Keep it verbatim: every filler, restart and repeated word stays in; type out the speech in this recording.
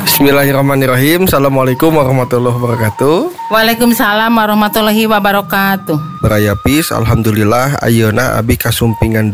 Bismillahirrahmanirrahim. Assalamualaikum warahmatullahi wabarakatuh. Waalaikumsalam warahmatullahi wabarakatuh. Baraya Pis, alhamdulillah ayeuna abi kasumpingan